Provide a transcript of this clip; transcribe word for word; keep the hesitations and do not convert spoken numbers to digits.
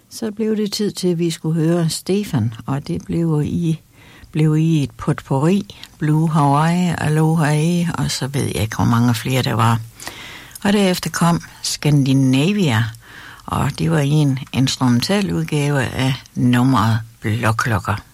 Så blev det tid til, at vi skulle høre Stefan, og det blev i, blev i et potpourri, Blue Hawaii, Aloha, og så ved jeg ikke, hvor mange flere der var. Og derefter kom Scandinavia, og det var i en instrumental udgave af nummeret Blåklokker.